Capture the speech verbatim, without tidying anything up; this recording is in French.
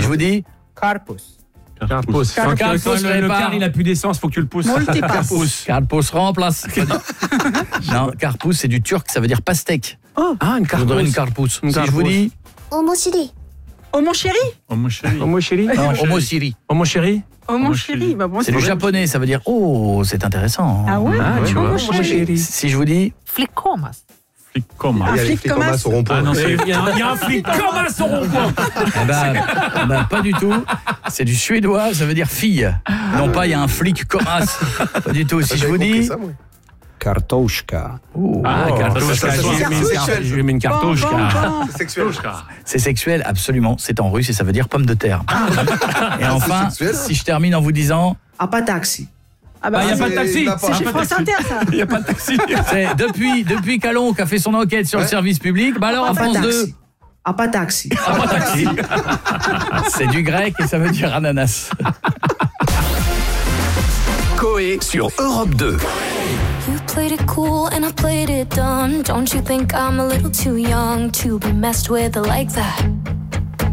vous dis Carpus. Carpus. Quand, Carpus quand le, le répare. car il a plus d'essence, faut que tu le pousses. Carpus. Carpus remplace. Non, carpus, c'est du turc, ça veut dire pastèque. Oh. Ah, une Je vous donne une carpus. Si je vous dis Oh mon chéri. Oh mon chéri. Oh mon chéri. Oh mon chéri. non, homosiri. Oh mon chéri. Oh mon chéri. Bah bon, C'est du japonais, ça veut dire oh, c'est intéressant. Ah ouais. Ah, tu Oh vois, mon oh mon chéri. Si je vous dis Flicomas. Flic comme Un Il y a les flic flics comme comme un- as au rond-point. Ah non, c'est- il y, a un- il y a un flic comme un sur rond-point. eh ben, eh ben, pas du tout. C'est du suédois, ça veut dire fille. Non pas il y a un flic comme as. Pas du tout. Si je vous dis Kartoshka. oh, Ah, Oh, cartouche. ça, ça, ça, Je lui ai mis une c'est carte- sexuel. je lui ai mis une cartouche. Bon, bon, bon. C'est sexuel. c'est sexuel, absolument. C'est en russe et ça veut dire pomme de terre. Et enfin, sexuel, hein. si je termine en vous disant Ah pas taxi. Ah Bah, il n'y a c'est- pas de taxi. il n'a pas- c'est chez France Inter ça. Il n'y a pas de taxi. c'est depuis depuis qu'Alonc a fait son enquête sur le Ouais. service public, bah alors Ah en pas France deux, taxi. Ah pas taxi. c'est du grec et ça veut dire ananas. Coé sur Europe deux. You played it cool and I played it dumb. Don't you think I'm a little too young to be messed with like that?